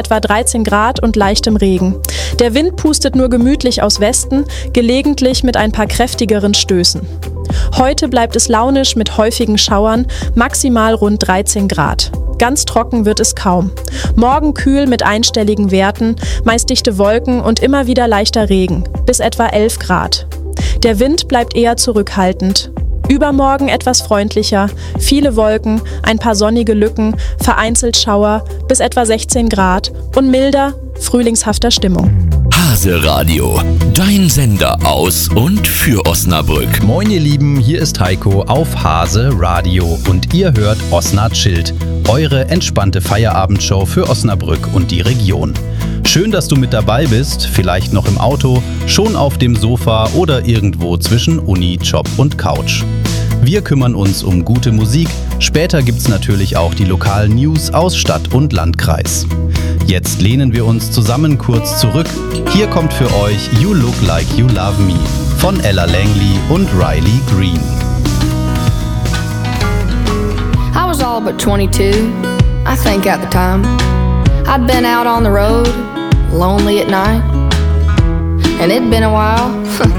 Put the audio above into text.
etwa 13 Grad und leichtem Regen. Der Wind pustet nur gemütlich aus Westen, gelegentlich mit ein paar kräftigeren Stößen. Heute bleibt es launisch mit häufigen Schauern, maximal rund 13 Grad. Ganz trocken wird es kaum. Morgen kühl mit einstelligen Werten, meist dichte Wolken und immer wieder leichter Regen, bis etwa 11 Grad. Der Wind bleibt eher zurückhaltend. Übermorgen etwas freundlicher, viele Wolken, ein paar sonnige Lücken, vereinzelt Schauer, bis etwa 16 Grad und milder, frühlingshafter Stimmung. Hase Radio, dein Sender aus und für Osnabrück. Moin ihr Lieben, hier ist Heiko auf Hase Radio und ihr hört Osna Chillt, eure entspannte Feierabendshow für Osnabrück und die Region. Schön, dass du mit dabei bist, vielleicht noch im Auto, schon auf dem Sofa oder irgendwo zwischen Uni, Job und Couch. Wir kümmern uns um gute Musik, später gibt's natürlich auch die lokalen News aus Stadt und Landkreis. Jetzt lehnen wir uns zusammen kurz zurück. Hier kommt für euch You Look Like You Love Me von Ella Langley und Riley Green. I was all but 22, I think at the time. I'd been out on the road, lonely at night. And it'd been a while,